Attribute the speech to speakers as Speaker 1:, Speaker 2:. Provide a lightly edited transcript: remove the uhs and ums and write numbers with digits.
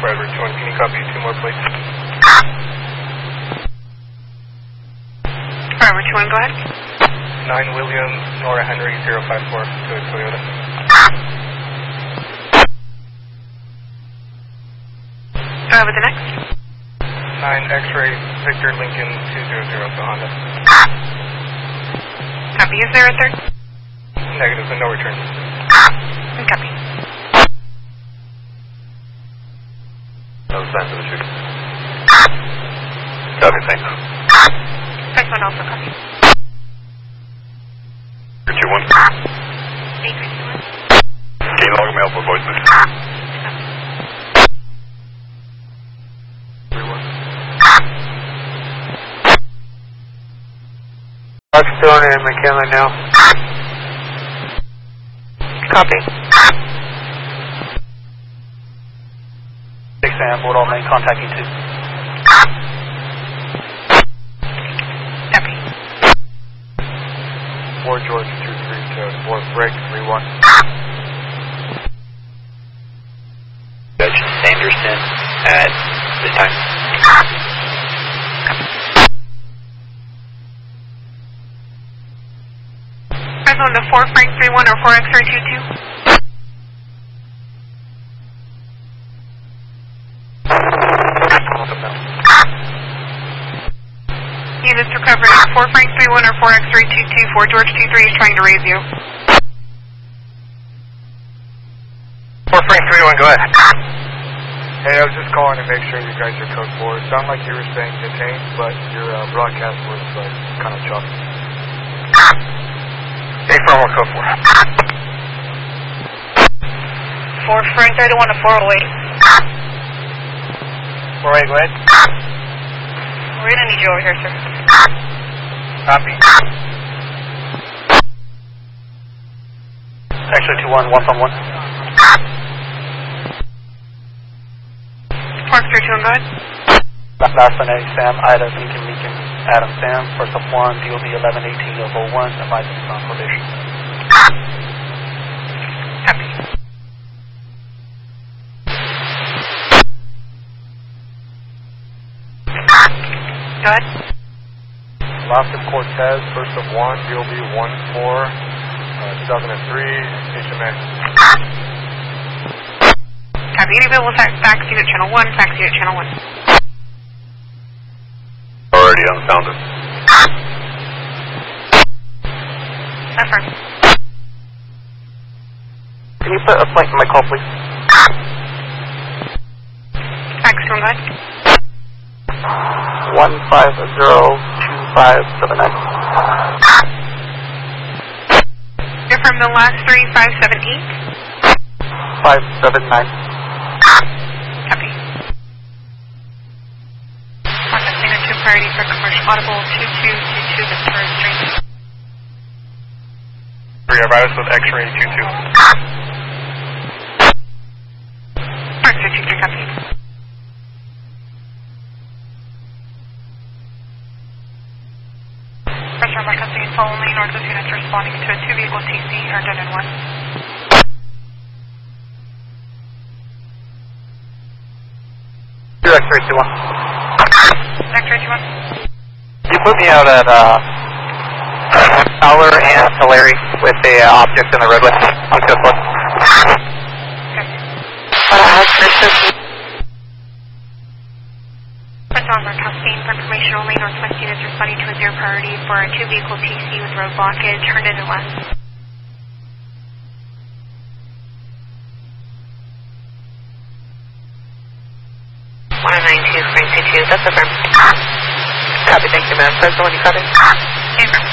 Speaker 1: Bradford 2-1, can you copy 2 more plates?
Speaker 2: Bradford 2-1, go ahead.
Speaker 1: 9 William Nora Henry 054 to a Toyota.
Speaker 2: Go ahead with the next.
Speaker 1: 9 X-ray Victor Lincoln 200 to Honda.
Speaker 2: Copy, is there a third?
Speaker 1: Negative, and no return.
Speaker 2: Copy.
Speaker 1: No signs of the shooting. Copy, thanks.
Speaker 2: First one also copy.
Speaker 1: 2-1.
Speaker 2: 8-3-2-1.
Speaker 1: Can you log me out for voice, please?
Speaker 3: Still in McKinley now.
Speaker 2: Copy.
Speaker 3: 6 Sam, Board all main contacting 2.
Speaker 2: Copy.
Speaker 1: 4 George 23 to 4 break 3-1.
Speaker 4: Judge Sanderson at this time.
Speaker 2: Press on to 4 Frank 3-1 or 4 X-ray 2-2. Units recovering 4 Frank 3-1 or 4 X-ray 2-2. 4 George 23 is trying to raise you.
Speaker 1: 4 Frank 3-1, go ahead. Hey, I was just calling to make sure you guys are code 4. It sounded like you were saying detained, but your broadcast was like kind of choppy. 8 Farmer code 4.
Speaker 2: 4 Frank 3-1 to 408.
Speaker 3: 4-8, go ahead.
Speaker 2: We're going to need you over here, sir.
Speaker 3: Copy. Actually 2-1, 1-1.
Speaker 2: 4 X-ray 2-1, go ahead.
Speaker 3: Last one, Sam, Ida, Lincoln, Adam, Sam, first of 1, DOB 1118 of 01, advising on probation.
Speaker 2: Copy. Go ahead.
Speaker 1: Loftus Cortez, first of 1, DOB 14, 2003, HMA.
Speaker 2: Copy. Any available fax unit channel 1, fax unit channel 1.
Speaker 1: Already unfounded.
Speaker 2: Affirm.
Speaker 3: Can you put a blank in my call, please?
Speaker 2: Fax 2-1, go ahead.
Speaker 3: 1502579.
Speaker 2: You're from the last 3, 578.
Speaker 3: 579.
Speaker 2: Copy. Processing a 2 priority for commercial audible 2222 Victoria Street.
Speaker 1: 3 Arvidas with X-ray 22.
Speaker 2: X-ray 23, copy. Pressure on broadcasting in full only. Northwest units responding to a 2-vehicle TC, Herndon and 1.
Speaker 3: X-ray 2-1.
Speaker 2: X-ray 2-1.
Speaker 3: You put me out at Fowler and Tulare with the object in the roadway on Coast 1.
Speaker 2: Press on broadcasting for information only. Northwest units responding to a 0 priority for a 2-vehicle TC with road blockage, Herndon and West. Frank 22, that's affirmed. Copy, thank you, ma'am. Press the one you copy. Affirm.